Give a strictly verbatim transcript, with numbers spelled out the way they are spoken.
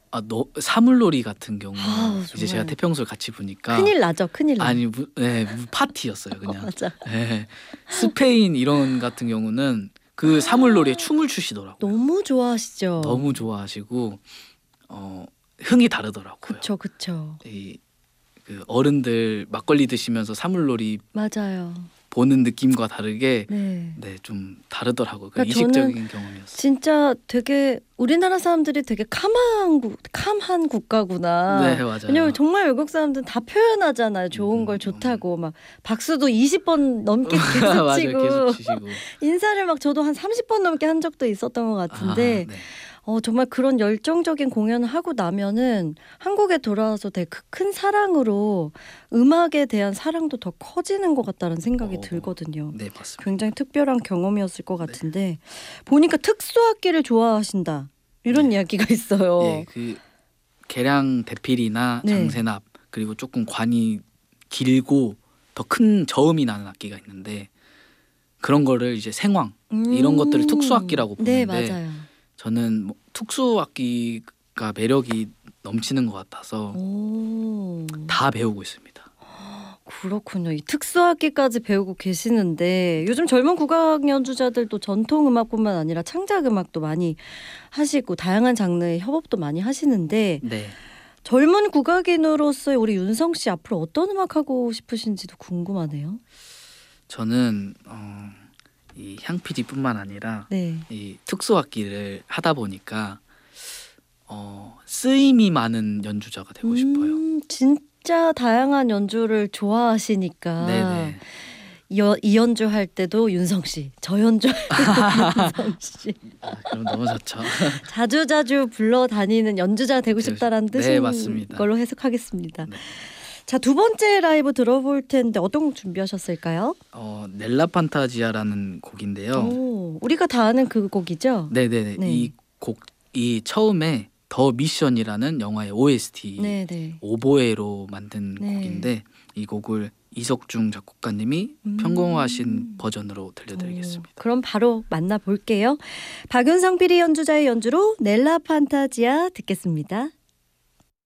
아, 너, 사물놀이 같은 경우 아우, 이제 제가 정말. 태평소를 같이 보니까 큰일 나죠, 큰일 나. 아니 무, 네, 무- 파티였어요 그냥. 맞아. 네. 스페인 이런 같은 경우는 그 사물놀이에 춤을 추시더라고요. 너무 좋아하시죠. 너무 좋아하시고 어, 흥이 다르더라고요. 그쵸, 그쵸. 이, 그 어른들 막걸리 드시면서 사물놀이 맞아요. 보는 느낌과 다르게 네. 네, 좀 다르더라고요. 그 그러니까 이식적인 경험이었어요. 진짜 되게 우리나라 사람들이 되게 캄한 국, 캄한 국가구나. 네, 맞아요. 왜냐면 정말 외국 사람들은 다 표현하잖아요. 좋은 음, 걸 음, 좋다고 막 박수도 이십 번 넘게 계속 맞아요. 치고 계속 치시고. 인사를 막 저도 한 삼십 번 넘게 한 적도 있었던 것 같은데 아, 네. 어, 정말 그런 열정적인 공연을 하고 나면은 한국에 돌아와서 되게 그 큰 사랑으로 음악에 대한 사랑도 더 커지는 것 같다는 생각이 어, 들거든요. 네, 맞습니다. 굉장히 특별한 경험이었을 것 같은데 보니까 특수악기를 좋아하신다 이런 네. 이야기가 있어요. 예, 그 계량 대필이나 네. 장세납 그리고 조금 관이 길고 더 큰 저음이 나는 악기가 있는데 그런 거를 이제 생황 이런 것들을 특수악기라고 네, 보는데 맞아요. 저는 뭐 특수악기가 매력이 넘치는 것 같아서 오, 다 배우고 있습니다. 그렇군요. 이 특수악기까지 배우고 계시는데 요즘 젊은 국악 연주자들도 전통 음악뿐만 아니라 창작 음악도 많이 하시고 다양한 장르의 협업도 많이 하시는데 네, 젊은 국악인으로서의 우리 윤성 씨 앞으로 어떤 음악 하고 싶으신지도 궁금하네요. 저는 어, 이 향피디뿐만 아니라 네. 이 특수악기를 하다 보니까 어, 쓰임이 많은 연주자가 되고 싶어요. 음, 진짜 다양한 연주를 좋아하시니까 네네. 이, 연- 이 연주 할 때도 윤성 씨, 저 연주 할 때도 윤성 씨. 아, 그럼 너무 좋죠. 자주 자주 불러 다니는 연주자 되고 되고 싶다라는 싶- 네, 뜻인 맞습니다. 걸로 해석하겠습니다. 네. 자, 두 번째 라이브 들어볼 텐데 어떤 곡 준비하셨을까요? 어, 넬라 판타지아라는 곡인데요. 오, 우리가 다 아는 그 곡이죠? 네네네. 네. 이 곡이 처음에 더 미션이라는 영화의 오에스티 네, 네. 오보에로 만든 네. 곡인데 이 곡을 이석중 작곡가님이 음. 편곡하신 버전으로 들려드리겠습니다. 오, 그럼 바로 만나볼게요. 박윤성 피리 연주자의 연주로 넬라 판타지아 듣겠습니다.